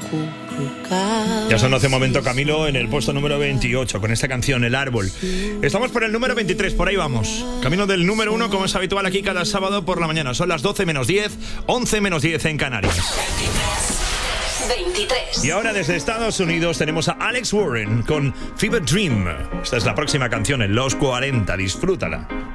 Ya sonó hace un momento Camilo en el puesto número 28 con esta canción, El Árbol. Estamos por el número 23, por ahí vamos. Camino del número 1, como es habitual aquí cada sábado por la mañana. Son las 12 menos 10, 11 menos 10 en Canarias. 23. Y ahora desde Estados Unidos tenemos a Alex Warren con Fever Dream. Esta es la próxima canción en Los 40. Disfrútala.